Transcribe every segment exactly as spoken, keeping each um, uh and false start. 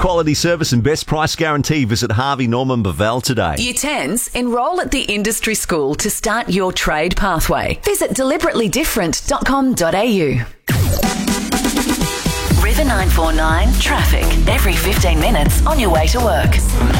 quality service and best price guarantee. Visit Harvey Norman Bavel today. Year tens, enrol at the industry school to start your trade pathway. Visit deliberately different dot com dot a u. River nine four nine traffic. Every fifteen minutes on your way to work.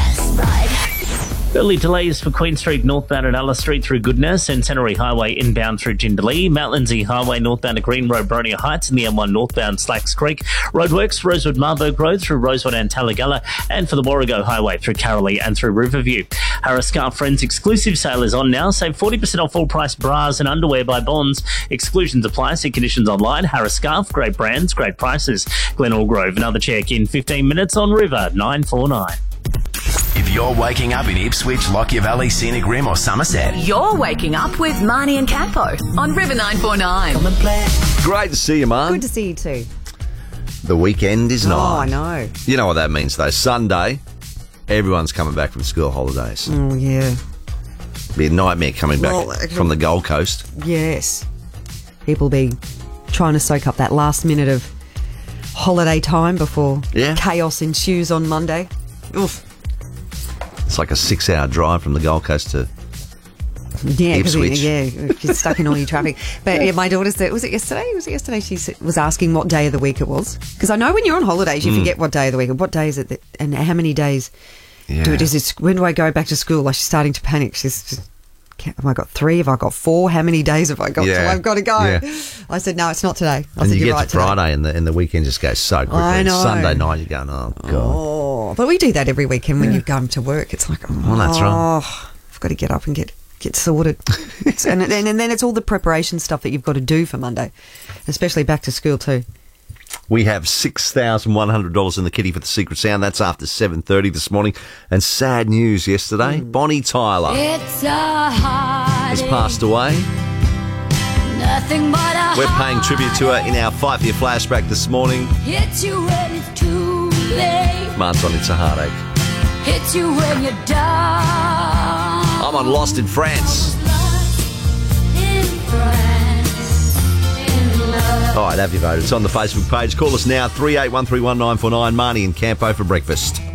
Early delays for Queen Street northbound at Alice Street through Goodness and Centenary Highway inbound through Jindalee, Mount Lindsay Highway northbound to Green Road, Bronia Heights, and the M one northbound Slacks Creek. Roadworks, Rosewood Marburg Road through Rosewood and Talagalla, and for the Warrego Highway through Carolee and through Riverview. Harris Scarf Friends exclusive sale is on now. Save forty percent off all price bras and underwear by Bonds. Exclusions apply. See conditions online. Harris Scarf, great brands, great prices. Glenelg Grove, another check in fifteen minutes on River nine four nine. If you're waking up in Ipswich, Lockyer Valley, Scenic Rim or Somerset, You're waking up with Marnie and Campo on River nine four nine. Great to see you, Mark. Good to see you too. The weekend is Oh, nigh. I know. You know what that means, though. Sunday, everyone's coming back from school holidays. Oh, yeah. Be a nightmare coming back Well, actually- from the Gold Coast. Yes. People be trying to soak up that last minute of holiday time before Yeah. chaos ensues on Monday. Oof. It's like a six-hour drive from the Gold Coast to... Yeah, because Ipswich. yeah, you're stuck in all your traffic. But yeah, my daughter said, was it yesterday? Was it yesterday? She said, was asking what day of the week it was. Because I know when you're on holidays, you forget what day of the week. What day is it? That, and how many days Yeah. do it? Is it? When do I go back to school? Like she's starting to panic. She's just, have I got three? Have I got four? How many days have I got till Yeah. I've got to go? Yeah. I said, no, it's not today. I And said, you you're get right to Friday and the, and the weekend just goes so quickly. I know. Sunday night you're going, oh, God. Oh, but we do that every weekend when you come to work. It's like, oh, Well, that's right. I've got to get up and get get sorted. It's- and, and, and then it's all the preparation stuff that you've got to do for Monday, especially back to school too. We have six thousand one hundred dollars in the kitty for the Secret Sound. That's after seven thirty this morning. And sad news yesterday, Mm. Bonnie Tyler It's a has passed away. nothing but a We're paying tribute to her in our five-year flashback this morning. hits you when it's too late, Mark's on It's a Heartache. hits you when you're down. I'm on Lost in France. In France, in love. All right, have you voted? It's on the Facebook page. Call us now, three eight one three one nine four nine. Marnie and Campo for breakfast.